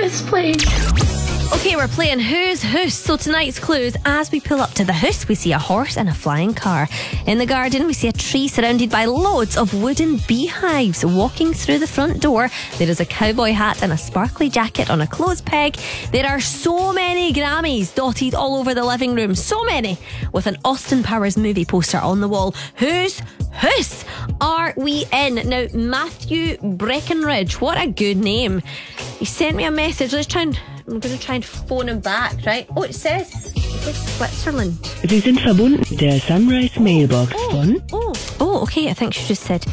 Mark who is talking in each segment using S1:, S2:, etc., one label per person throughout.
S1: Yes, please.
S2: Okay, we're playing Who's Hoose. So tonight's clues: as we pull up to the house, we see a horse and a flying car. In the garden, we see a tree surrounded by loads of wooden beehives. Walking through the front door, there is a cowboy hat and a sparkly jacket on a clothes peg. There are so many Grammys dotted all over the living room. So many, with an Austin Powers movie poster on the wall. Who's Hoose are we in? Now, Matthew Breckenridge, what a good name. He sent me a message. I'm going to try and phone him back, right? Oh, it says Switzerland.
S3: Sie sind verbunden mit der Sunrise Mailbox von...
S2: Oh, okay, I think she just said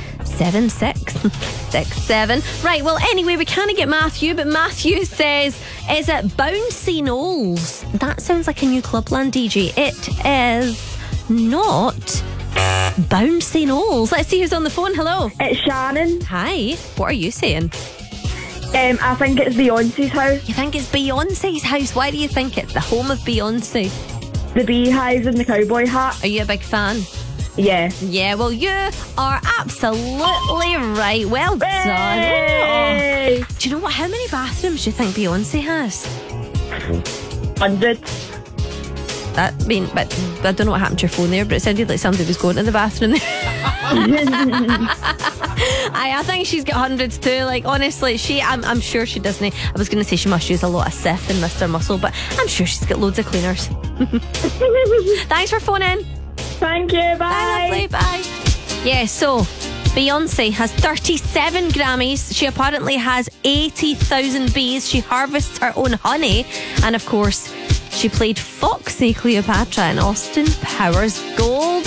S2: 7667. Right, well, anyway, we can't get Matthew, but Matthew says, is it Bouncy Knowles? That sounds like a new Clubland DJ. It is not Bouncy Knowles. Let's see who's on the phone. Hello.
S4: It's Shannon.
S2: Hi, what are you saying?
S4: I think it's Beyonce's house.
S2: You think it's Beyonce's house? Why do you think it's the home of Beyonce?
S4: The beehives and the cowboy hat.
S2: Are you a big fan?
S4: Yeah.
S2: Yeah, well, you are absolutely right. Well done.
S4: Hey!
S2: Oh. Do you know what? How many bathrooms do you think Beyonce has?
S4: 100.
S2: But I don't know what happened to your phone there, but it sounded like somebody was going to the bathroom there. I think she's got hundreds too. Like, honestly, I'm sure she doesn't. I was going to say she must use a lot of Sif and Mr. Muscle, but I'm sure she's got loads of cleaners. Thanks for phoning.
S4: Thank you. Bye.
S2: Bye, lovely. Bye. Yeah, so Beyonce has 37 Grammys. She apparently has 80,000 bees. She harvests her own honey. And of course, she played Foxy Cleopatra in Austin Powers Gold.